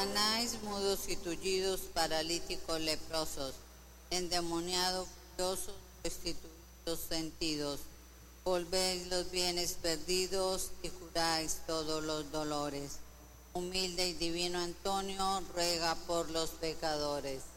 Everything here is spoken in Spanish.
Sanáis mudos y tullidos, paralíticos leprosos, endemoniados, furiosos, restituidos sentidos. Volvéis los bienes perdidos y curáis todos los dolores. Humilde y divino Antonio, ruega por los pecadores.